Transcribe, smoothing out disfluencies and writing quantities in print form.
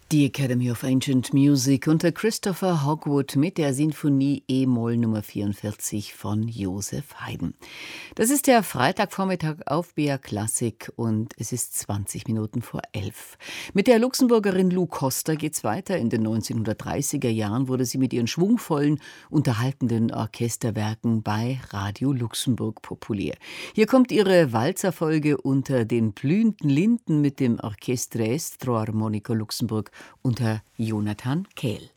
Die Academy of Ancient Music unter Christopher Hogwood mit der Sinfonie E-Moll Nummer 44 von Joseph Haydn. Das ist der Freitagvormittag auf BR Klassik und es ist 20 Minuten vor 11. Mit der Luxemburgerin Lou Coster geht's weiter. In den 1930er Jahren wurde sie mit ihren schwungvollen, unterhaltenden Orchesterwerken bei Radio Luxemburg populär. Hier kommt ihre Walzerfolge unter den blühenden Linden mit dem Orchestre Estro Armonico Luxemburg unter Jonathan Kehl.